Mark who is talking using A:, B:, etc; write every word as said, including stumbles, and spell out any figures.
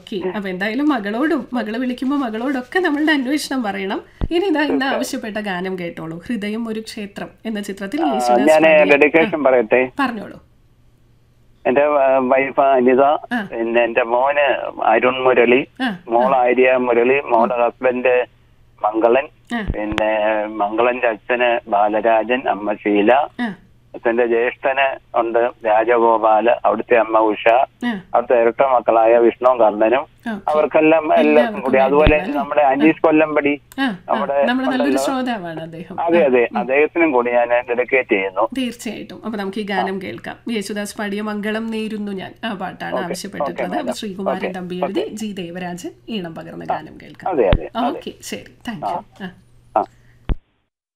A: Okay. അപ്പൊ എന്തായാലും മകളോടും മകള് വിളിക്കുമ്പോ മകളോടൊക്കെ നമ്മളുടെ അന്വേഷണം പറയണം. ഇനി ഇതാ ഇന്ന് ആവശ്യപ്പെട്ട ഗാനം കേട്ടോളൂ. ഹൃദയം ഒരു ക്ഷേത്രം എന്ന ചിത്രത്തിൽ
B: ഡെഡിക്കേഷൻ പറയട്ടെ.
A: പറഞ്ഞോളൂ.
B: എന്റെ വൈഫ് അനിത, പിന്നെ എന്റെ മോന് അരുൺ മുരളി, മോൾ ആര്യ മുരളി, മോളുടെ ഹസ്ബൻഡ് മംഗളൻ, പിന്നെ മംഗളന്റെ അച്ഛന് ബാലരാജൻ, അമ്മ ശീല, അച്ഛന്റെ ജ്യേഷ്ഠന് ഉണ്ട് രാജഗോപാല്, അവിടുത്തെ അമ്മ ഉഷ, അവിടുത്തെ ഇരട്ട മക്കളായ വിഷ്ണു കർണനും, അവർക്കെല്ലാം എല്ലാവർക്കും കൂടി. അതുപോലെ നമ്മുടെ അനീഷ് കൊല്ലമ്പടി, നമ്മുടെ അതെ അതെ അദ്ദേഹത്തിനും കൂടി ഞാൻ ഡെഡിക്കേറ്റ് ചെയ്യുന്നു.
A: തീർച്ചയായിട്ടും. അപ്പൊ നമുക്ക് ഈ ഗാനം കേൾക്കാം. യേശുദാസ് പാടിയ മംഗളം നേരുന്നു ഞാൻ, ആ പാട്ടാണ് ആവശ്യപ്പെട്ടിട്ടുള്ളത്. ശ്രീകുമാരൻ തമ്പി എഴുതി ജി ദേവരാജൻ ഈണം പകർന്ന ഗാനം കേൾക്കാം. ഓക്കെ, ശരി, താങ്ക് യു.